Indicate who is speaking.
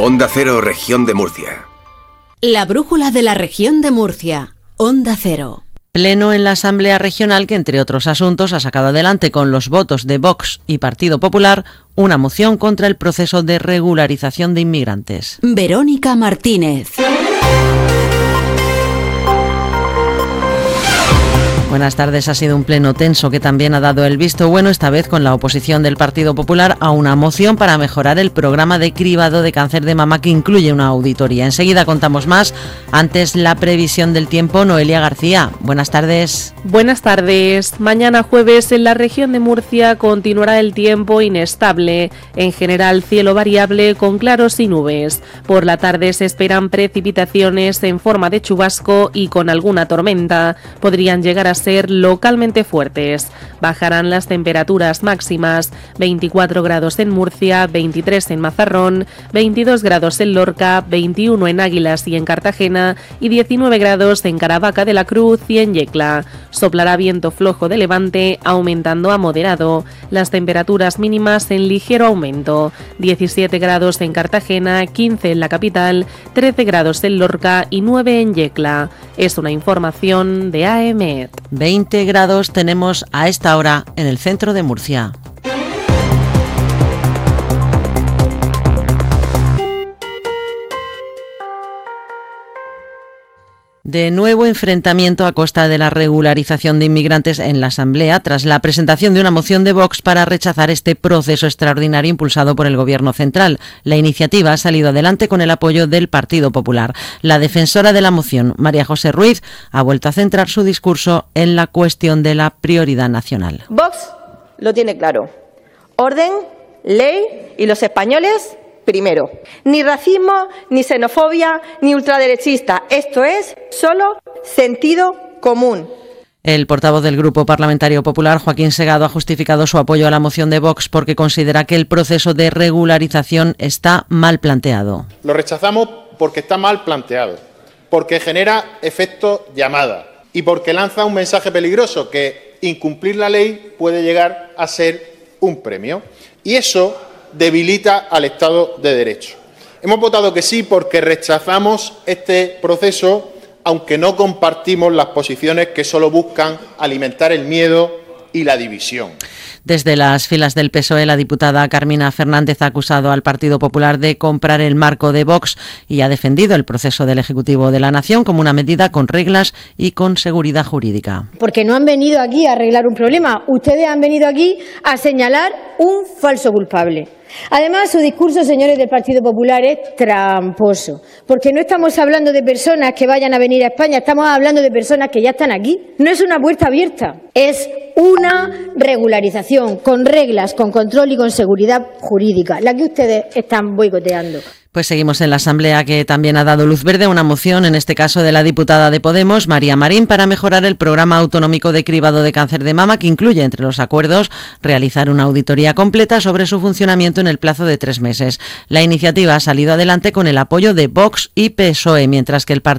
Speaker 1: Onda Cero, Región de Murcia.
Speaker 2: La brújula de la Región de Murcia. Onda Cero.
Speaker 3: Pleno en la Asamblea Regional que, entre otros asuntos, ha sacado adelante con los votos de Vox y Partido Popular una moción contra el proceso de regularización de inmigrantes.
Speaker 2: Verónica Martínez.
Speaker 3: Buenas tardes. Ha sido un pleno tenso que también ha dado el visto bueno, esta vez con la oposición del Partido Popular a una moción para mejorar el programa de cribado de cáncer de mama que incluye una auditoría. Enseguida contamos más. Antes, la previsión del tiempo. Noelia García, buenas tardes.
Speaker 4: Buenas tardes. Mañana jueves en la región de Murcia continuará el tiempo inestable. En general, cielo variable con claros y nubes. Por la tarde se esperan precipitaciones en forma de chubasco y con alguna tormenta. Podrían llegar a ser localmente fuertes. Bajarán las temperaturas máximas: 24 grados en Murcia, 23 en Mazarrón, 22 grados en Lorca, 21 en Águilas y en Cartagena y 19 grados en Caravaca de la Cruz y en Yecla. Soplará viento flojo de levante, aumentando a moderado. Las temperaturas mínimas en ligero aumento: 17 grados en Cartagena, 15 en la capital, 13 grados en Lorca y 9 en Yecla. Es una información de AEMET.
Speaker 3: 20 grados tenemos a esta hora en el centro de Murcia. De nuevo enfrentamiento a costa de la regularización de inmigrantes en la Asamblea tras la presentación de una moción de Vox para rechazar este proceso extraordinario impulsado por el Gobierno central. La iniciativa ha salido adelante con el apoyo del Partido Popular. La defensora de la moción, María José Ruiz, ha vuelto a centrar su discurso en la cuestión de la prioridad nacional.
Speaker 5: Vox lo tiene claro. Orden, ley y los españoles primero. Ni racismo, ni xenofobia, ni ultraderechista. Esto es solo sentido común.
Speaker 3: El portavoz del Grupo Parlamentario Popular, Joaquín Segado, ha justificado su apoyo a la moción de Vox porque considera que el proceso de regularización está mal planteado.
Speaker 6: Lo rechazamos porque está mal planteado, porque genera efecto llamada y porque lanza un mensaje peligroso, que incumplir la ley puede llegar a ser un premio. Y eso debilita al Estado de Derecho. Hemos votado que sí porque rechazamos este proceso, aunque no compartimos las posiciones que solo buscan alimentar el miedo y la división.
Speaker 3: Desde las filas del PSOE, la diputada Carmina Fernández ha acusado al Partido Popular de comprar el marco de Vox y ha defendido el proceso del Ejecutivo de la Nación como una medida con reglas y con seguridad jurídica.
Speaker 7: Porque no han venido aquí a arreglar un problema, ustedes han venido aquí a señalar un falso culpable. Además, su discurso, señores del Partido Popular, es tramposo, porque no estamos hablando de personas que vayan a venir a España, estamos hablando de personas que ya están aquí. No es una puerta abierta, es una regularización con reglas, con control y con seguridad jurídica, la que ustedes están boicoteando.
Speaker 3: Pues seguimos en la Asamblea, que también ha dado luz verde a una moción, en este caso de la diputada de Podemos, María Marín, para mejorar el programa autonómico de cribado de cáncer de mama, que incluye, entre los acuerdos, realizar una auditoría completa sobre su funcionamiento en el plazo de 3 meses. La iniciativa ha salido adelante con el apoyo de Vox y PSOE, mientras que el